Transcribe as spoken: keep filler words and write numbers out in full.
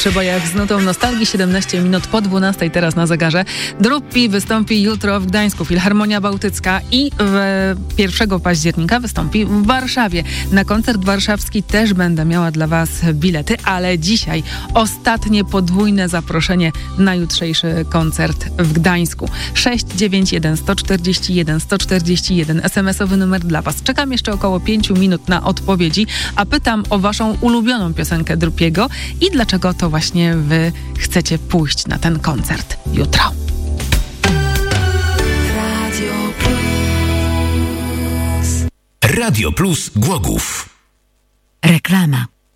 przebojach z nutą nostalgii. siedemnaście minut po dwunastej teraz na zegarze. Drupi wystąpi jutro w Gdańsku, Filharmonia Bałtycka, i pierwszego października wystąpi w Warszawie. Na koncert warszawski też będę miała dla Was bilety, ale dzisiaj ostatnie podwójne zaproszenie na jutrzejszy koncert w Gdańsku. sześć dziewięć jeden sto czterdzieści jeden sto czterdzieści jeden es em esowy numer dla Was. Czekam jeszcze około pięciu minut na odpowiedzi, a pytam o Waszą ulubioną piosenkę Drupiego i dlaczego to właśnie Wy chcecie pójść na ten koncert jutro. Radio Plus. Radio Plus Głogów. Reklama.